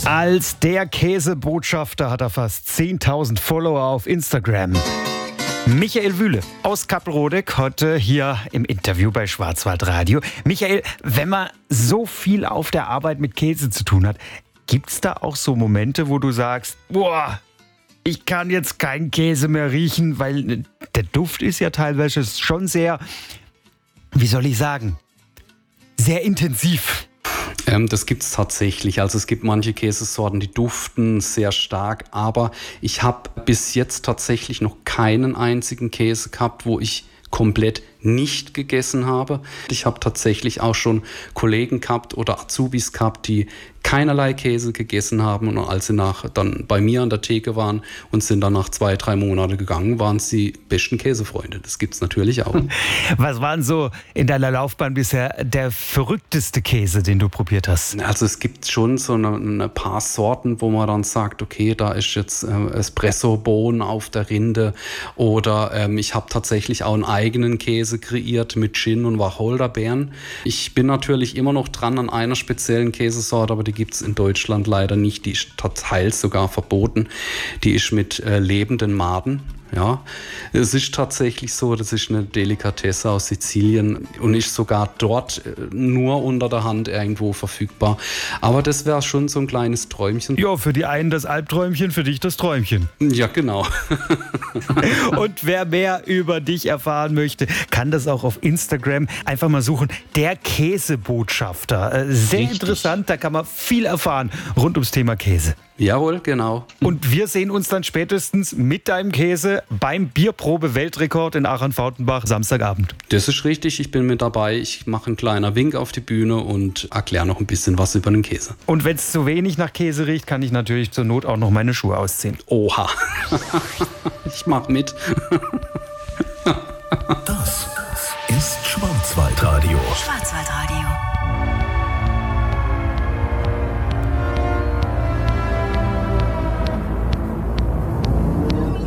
Als der Käsebotschafter hat er fast 10.000 Follower auf Instagram. Michael Wühle aus Kappelrodeck heute hier im Interview bei Schwarzwaldradio. Michael, wenn man so viel auf der Arbeit mit Käse zu tun hat, gibt's da auch so Momente, wo du sagst, boah, ich kann jetzt keinen Käse mehr riechen, weil der Duft ist ja teilweise schon sehr, wie soll ich sagen, sehr intensiv. Das gibt es tatsächlich. Also es gibt manche Käsesorten, die duften sehr stark, aber ich habe bis jetzt tatsächlich noch keinen einzigen Käse gehabt, wo ich komplett nicht gegessen habe. Ich habe tatsächlich auch schon Kollegen gehabt oder Azubis gehabt, die keinerlei Käse gegessen haben, und als sie dann bei mir an der Theke waren und sind dann nach 2-3 Monaten gegangen, waren sie besten Käsefreunde. Das gibt's natürlich auch. Was waren so in deiner Laufbahn bisher der verrückteste Käse, den du probiert hast? Also es gibt schon so ein paar Sorten, wo man dann sagt, okay, da ist jetzt Espresso-Bohnen auf der Rinde, oder ich habe tatsächlich auch einen eigenen Käse kreiert mit Gin und Wacholderbeeren. Ich bin natürlich immer noch dran an einer speziellen Käsesorte, aber die gibt es in Deutschland leider nicht. Die ist teils sogar verboten. Die ist mit lebenden Maden. Ja, es ist tatsächlich so, das ist eine Delikatesse aus Sizilien und ist sogar dort nur unter der Hand irgendwo verfügbar. Aber das wäre schon so ein kleines Träumchen. Ja, für die einen das Albträumchen, für dich das Träumchen. Ja, genau. Und wer mehr über dich erfahren möchte, kann das auch auf Instagram einfach mal suchen. Der Käsebotschafter. Sehr Richtig. Interessant, da kann man viel erfahren rund ums Thema Käse. Jawohl, genau. Und wir sehen uns dann spätestens mit deinem Käse beim Bierprobe-Weltrekord in Aachen-Fautenbach Samstagabend. Das ist richtig, ich bin mit dabei. Ich mache einen kleinen Wink auf die Bühne und erkläre noch ein bisschen was über den Käse. Und wenn es zu wenig nach Käse riecht, kann ich natürlich zur Not auch noch meine Schuhe ausziehen. Oha, ich mach mit. Das ist Schwarzwaldradio. Schwarzwaldradio.